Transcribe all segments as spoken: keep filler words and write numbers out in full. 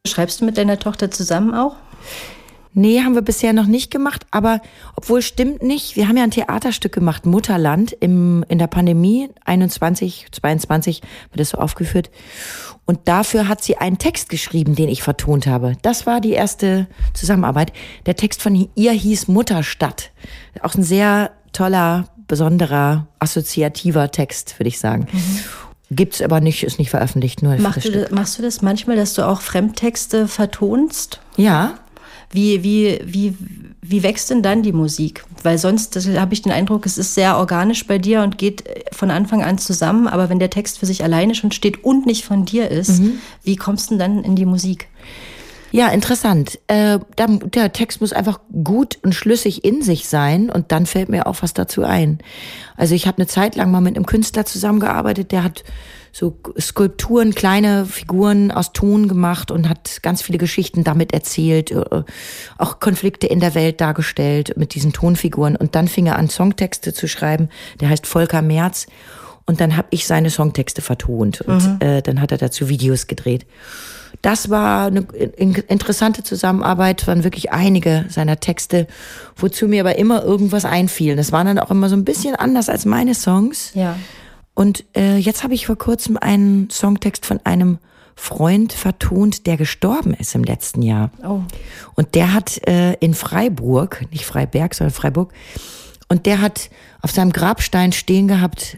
Schreibst du mit deiner Tochter zusammen auch? Nee, haben wir bisher noch nicht gemacht, aber obwohl stimmt nicht, wir haben ja ein Theaterstück gemacht, Mutterland, im, in der Pandemie, einundzwanzig, zweiundzwanzig wird das so aufgeführt. Und dafür hat sie einen Text geschrieben, den ich vertont habe. Das war die erste Zusammenarbeit. Der Text von ihr hieß Mutterstadt. Auch ein sehr toller, besonderer, assoziativer Text, würde ich sagen. Mhm. Gibt's aber nicht, ist nicht veröffentlicht. Nur Mach du das, machst du das manchmal, dass du auch Fremdtexte vertonst? Ja. Wie, wie, wie, wie wächst denn dann die Musik? Weil sonst habe ich den Eindruck, es ist sehr organisch bei dir und geht von Anfang an zusammen. Aber wenn der Text für sich alleine schon steht und nicht von dir ist, mhm. wie kommst du denn dann in die Musik? Ja, interessant. Äh, der, der Text muss einfach gut und schlüssig in sich sein und dann fällt mir auch was dazu ein. Also ich habe eine Zeit lang mal mit einem Künstler zusammengearbeitet, der hat so Skulpturen, kleine Figuren aus Ton gemacht und hat ganz viele Geschichten damit erzählt, auch Konflikte in der Welt dargestellt mit diesen Tonfiguren. Und dann fing er an, Songtexte zu schreiben. Der heißt Volker Merz. Und dann habe ich seine Songtexte vertont. Und mhm. äh, dann hat er dazu Videos gedreht. Das war eine interessante Zusammenarbeit, waren wirklich einige seiner Texte, wozu mir aber immer irgendwas einfiel. Das waren dann auch immer so ein bisschen anders als meine Songs. Ja. Und äh, jetzt habe ich vor kurzem einen Songtext von einem Freund vertont, der gestorben ist im letzten Jahr. Oh. Und der hat äh, in Freiburg, nicht Freiberg, sondern Freiburg, und der hat auf seinem Grabstein stehen gehabt,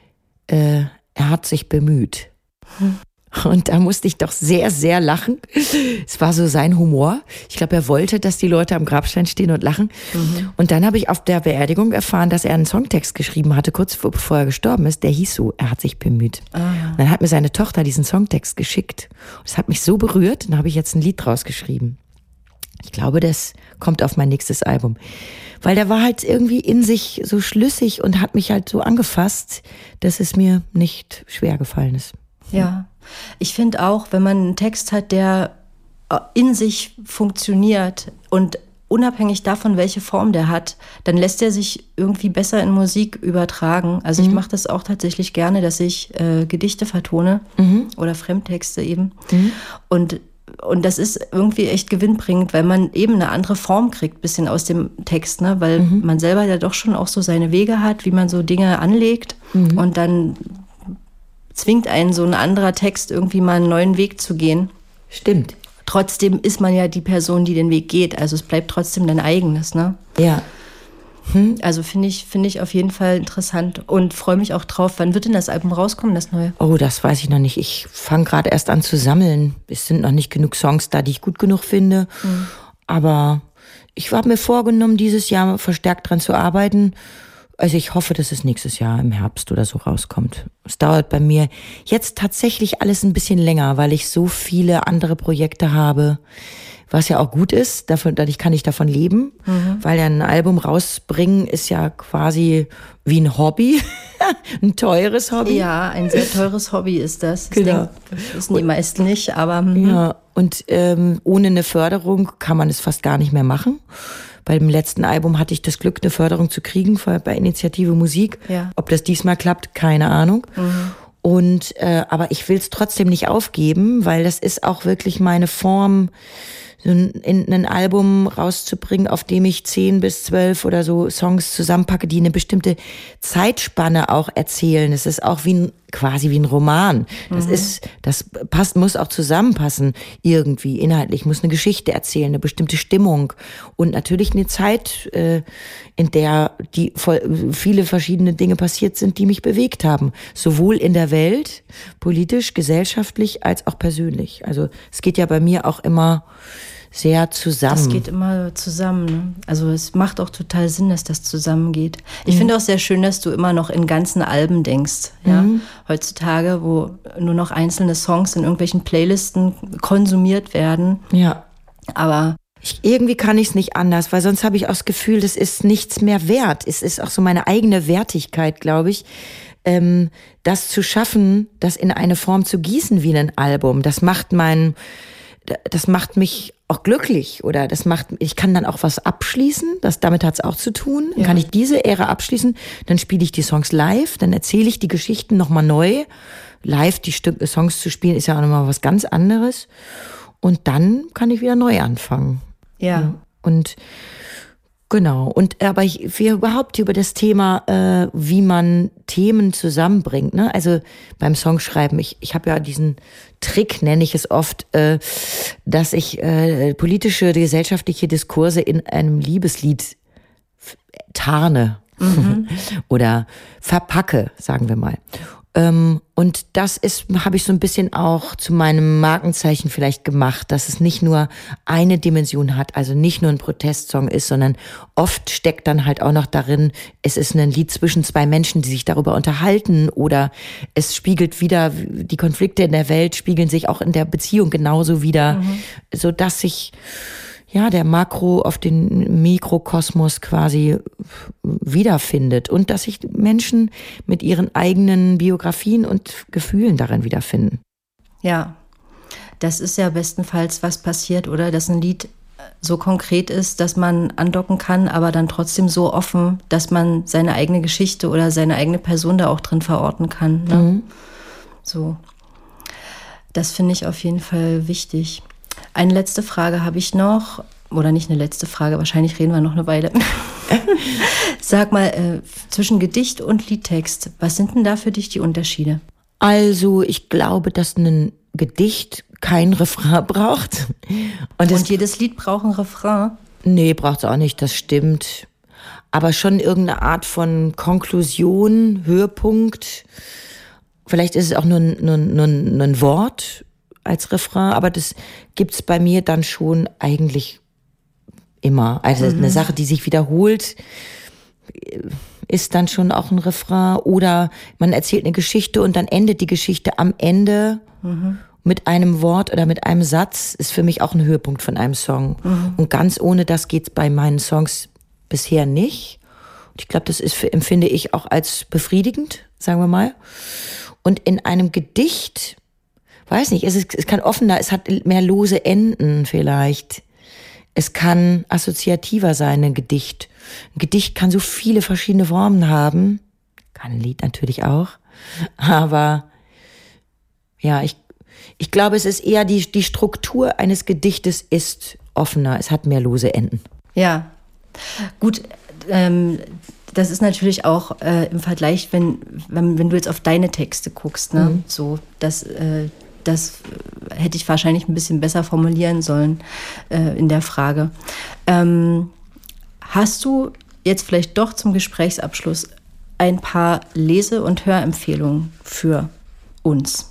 äh, er hat sich bemüht. Hm. Und da musste ich doch sehr, sehr lachen. Es war so sein Humor. Ich glaube, er wollte, dass die Leute am Grabstein stehen und lachen. Mhm. Und dann habe ich auf der Beerdigung erfahren, dass er einen Songtext geschrieben hatte, kurz bevor er gestorben ist. Der hieß so, er hat sich bemüht. Ah. Und dann hat mir seine Tochter diesen Songtext geschickt. Das hat mich so berührt. Und da habe ich jetzt ein Lied draus geschrieben. Ich glaube, das kommt auf mein nächstes Album. Weil der war halt irgendwie in sich so schlüssig und hat mich halt so angefasst, dass es mir nicht schwer gefallen ist. Ja. Ich finde auch, wenn man einen Text hat, der in sich funktioniert und unabhängig davon, welche Form der hat, dann lässt er sich irgendwie besser in Musik übertragen. Also mhm. ich mache das auch tatsächlich gerne, dass ich äh, Gedichte vertone mhm. oder Fremdtexte eben. Mhm. Und, und das ist irgendwie echt gewinnbringend, weil man eben eine andere Form kriegt, bisschen aus dem Text, ne? Weil mhm. man selber ja doch schon auch so seine Wege hat, wie man so Dinge anlegt mhm. und dann zwingt einen so ein anderer Text irgendwie mal einen neuen Weg zu gehen. Stimmt. Trotzdem ist man ja die Person, die den Weg geht. Also es bleibt trotzdem dein eigenes, ne? Ja. Hm. Also finde ich, finde ich auf jeden Fall interessant und freue mich auch drauf. Wann wird denn das Album rauskommen, das neue? Oh, das weiß ich noch nicht. Ich fange gerade erst an zu sammeln. Es sind noch nicht genug Songs da, die ich gut genug finde. Hm. Aber ich habe mir vorgenommen, dieses Jahr verstärkt dran zu arbeiten. Also ich hoffe, dass es nächstes Jahr im Herbst oder so rauskommt. Es dauert bei mir jetzt tatsächlich alles ein bisschen länger, weil ich so viele andere Projekte habe, was ja auch gut ist. Davon, dadurch kann ich davon leben, mhm. weil ja ein Album rausbringen ist ja quasi wie ein Hobby, ein teures Hobby. Ja, ein sehr teures Hobby ist das. Das genau. wissen die meisten nicht, aber... Mh. Ja, und ähm, ohne eine Förderung kann man es fast gar nicht mehr machen. Beim letzten Album hatte ich das Glück, eine Förderung zu kriegen bei Initiative Musik. Ja. Ob das diesmal klappt, keine Ahnung. Mhm. Und äh, aber ich will es trotzdem nicht aufgeben, weil das ist auch wirklich meine Form, so ein, in, ein Album rauszubringen, auf dem ich zehn bis zwölf oder so Songs zusammenpacke, die eine bestimmte Zeitspanne auch erzählen. Es ist auch wie ein, quasi wie ein Roman. Das mhm. ist, das passt, muss auch zusammenpassen irgendwie inhaltlich, muss eine Geschichte erzählen, eine bestimmte Stimmung und natürlich eine Zeit, äh, in der die voll, viele verschiedene Dinge passiert sind, die mich bewegt haben, sowohl in der Welt, politisch, gesellschaftlich als auch persönlich. Also es geht ja bei mir auch immer sehr zusammen. Das geht immer zusammen. Ne? Also es macht auch total Sinn, dass das zusammengeht. Ich mhm. finde auch sehr schön, dass du immer noch in ganzen Alben denkst. Ja? Mhm. Heutzutage, wo nur noch einzelne Songs in irgendwelchen Playlisten konsumiert werden. Ja. Aber ich, irgendwie kann ich es nicht anders, weil sonst habe ich auch das Gefühl, das ist nichts mehr wert. Es ist auch so meine eigene Wertigkeit, glaube ich. Ähm, das zu schaffen, das in eine Form zu gießen wie ein Album, das macht mein, das macht mich auch glücklich oder das macht, ich kann dann auch was abschließen, das, damit hat es auch zu tun. Dann ja. kann ich diese Ära abschließen, dann spiele ich die Songs live, dann erzähle ich die Geschichten nochmal neu. Live die Stück, Songs zu spielen ist ja auch nochmal was ganz anderes. Und dann kann ich wieder neu anfangen. Ja. Und genau. Und aber ich, wir überhaupt über das Thema, äh, wie man Themen zusammenbringt. Ne? Also beim Songschreiben, ich, ich habe ja diesen Trick, nenne ich es oft, äh, dass ich äh, politische, gesellschaftliche Diskurse in einem Liebeslied tarne mhm. oder verpacke, sagen wir mal. Ähm, und das ist, habe ich so ein bisschen auch zu meinem Markenzeichen vielleicht gemacht, dass es nicht nur eine Dimension hat, also nicht nur ein Protestsong ist, sondern oft steckt dann halt auch noch darin, es ist ein Lied zwischen zwei Menschen, die sich darüber unterhalten, oder es spiegelt wieder, die Konflikte in der Welt spiegeln sich auch in der Beziehung genauso wieder, mhm. so dass sich ja, der Makro auf den Mikrokosmos quasi wiederfindet und dass sich Menschen mit ihren eigenen Biografien und Gefühlen darin wiederfinden. Ja, das ist ja bestenfalls was passiert, oder? Dass ein Lied so konkret ist, dass man andocken kann, aber dann trotzdem so offen, dass man seine eigene Geschichte oder seine eigene Person da auch drin verorten kann. Ne? Mhm. So. Das finde ich auf jeden Fall wichtig. Eine letzte Frage habe ich noch, oder nicht eine letzte Frage, wahrscheinlich reden wir noch eine Weile. Sag mal, äh, zwischen Gedicht und Liedtext, was sind denn da für dich die Unterschiede? Also ich glaube, dass ein Gedicht kein Refrain braucht. Und, und jedes Lied braucht ein Refrain? Nee, braucht es auch nicht, das stimmt. Aber schon irgendeine Art von Konklusion, Höhepunkt. Vielleicht ist es auch nur, nur, nur, nur ein Wort als Refrain, aber das gibt's bei mir dann schon eigentlich immer. Also mhm. eine Sache, die sich wiederholt, ist dann schon auch ein Refrain. Oder man erzählt eine Geschichte und dann endet die Geschichte am Ende mhm. mit einem Wort oder mit einem Satz, ist für mich auch ein Höhepunkt von einem Song. Mhm. Und ganz ohne das geht's bei meinen Songs bisher nicht. Und ich glaube, das ist für, empfinde ich auch als befriedigend, sagen wir mal. Und in einem Gedicht, weiß nicht, es, ist, es kann offener, es hat mehr lose Enden vielleicht. Es kann assoziativer sein, ein Gedicht. Ein Gedicht kann so viele verschiedene Formen haben. Kann ein Lied natürlich auch. Aber ja, ich, ich glaube, es ist eher die, die Struktur eines Gedichtes ist offener. Es hat mehr lose Enden. Ja, gut, ähm, das ist natürlich auch äh, im Vergleich, wenn, wenn, wenn du jetzt auf deine Texte guckst, ne? Mhm. So, das, äh, das hätte ich wahrscheinlich ein bisschen besser formulieren sollen äh, in der Frage. Ähm, hast du jetzt vielleicht doch zum Gesprächsabschluss ein paar Lese- und Hörempfehlungen für uns?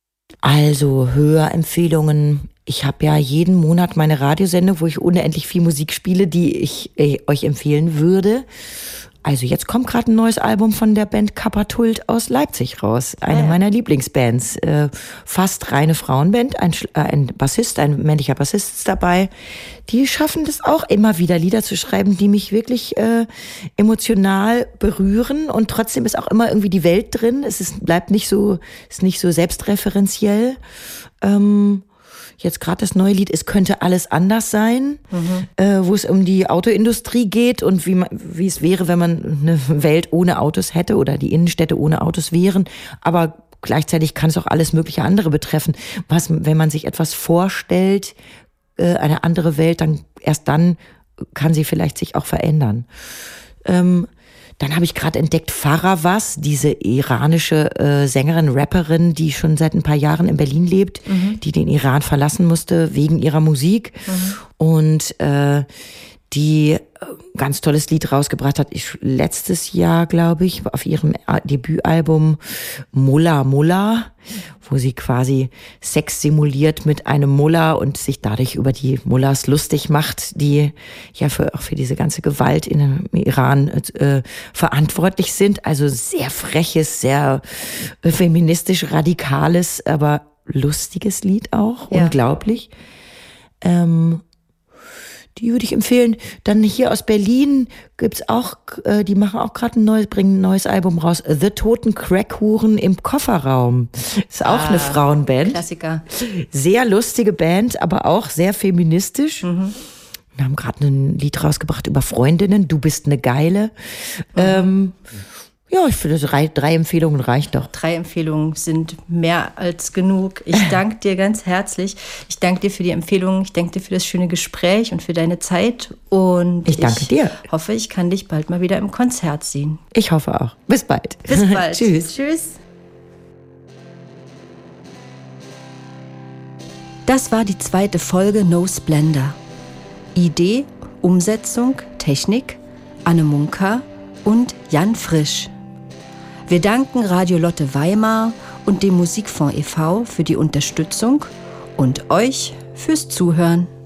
Also Hörempfehlungen. Ich habe ja jeden Monat meine Radiosendung, wo ich unendlich viel Musik spiele, die ich äh, euch empfehlen würde. Also jetzt kommt gerade ein neues Album von der Band Kapatult aus Leipzig raus. Eine ah, ja. meiner Lieblingsbands. Äh, fast reine Frauenband. Ein, äh, ein Bassist, ein männlicher Bassist ist dabei. Die schaffen das auch immer wieder, Lieder zu schreiben, die mich wirklich äh, emotional berühren. Und trotzdem ist auch immer irgendwie die Welt drin. Es ist, bleibt nicht so, ist nicht so selbstreferenziell. Ähm, Jetzt gerade das neue Lied, es könnte alles anders sein, mhm. äh, wo es um die Autoindustrie geht und wie man, wie es wäre, wenn man eine Welt ohne Autos hätte oder die Innenstädte ohne Autos wären. Aber gleichzeitig kann es auch alles mögliche andere betreffen. Was, wenn man sich etwas vorstellt, äh, eine andere Welt, dann erst dann kann sie vielleicht sich auch verändern. Ähm, Dann habe ich gerade entdeckt Faravaz, diese iranische äh, Sängerin, Rapperin, die schon seit ein paar Jahren in Berlin lebt, mhm. die den Iran verlassen musste wegen ihrer Musik. Mhm. Und äh, die ganz tolles Lied rausgebracht hat, ich, letztes Jahr, glaube ich, auf ihrem Debütalbum Mullah Mullah, wo sie quasi Sex simuliert mit einem Mullah und sich dadurch über die Mullahs lustig macht, die ja für, auch für diese ganze Gewalt in dem Iran äh, verantwortlich sind. Also sehr freches, sehr äh, feministisch radikales, aber lustiges Lied auch, ja. Unglaublich. Ähm, Die würde ich empfehlen. Dann hier aus Berlin gibt's auch, äh, die machen auch gerade ein neues, bringen ein neues Album raus. The Toten Crackhuren im Kofferraum. Ist auch ah, eine Frauenband. Klassiker. Sehr lustige Band, aber auch sehr feministisch. Mhm. Wir haben gerade ein Lied rausgebracht über Freundinnen. Du bist eine Geile. Mhm. Ähm, Ja, ich finde, drei, drei Empfehlungen reicht doch. Drei Empfehlungen sind mehr als genug. Ich danke dir ganz herzlich. Ich danke dir für die Empfehlungen. Ich danke dir für das schöne Gespräch und für deine Zeit. Und ich danke ich dir. hoffe, ich kann dich bald mal wieder im Konzert sehen. Ich hoffe auch. Bis bald. Bis bald. Tschüss. Tschüss. Das war die zweite Folge No Splendor. Idee, Umsetzung, Technik, Anne Munka und Jan Frisch. Wir danken Radio Lotte Weimar und dem Musikfonds e V für die Unterstützung und euch fürs Zuhören.